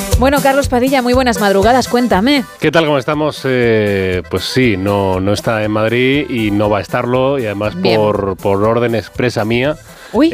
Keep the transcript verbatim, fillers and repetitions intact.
Bueno, Carlos Padilla, muy buenas madrugadas, cuéntame. ¿Qué tal, cómo estamos? Eh, pues sí, no, no está en Madrid y no va a estarlo, y además por, por orden expresa mía. Uy.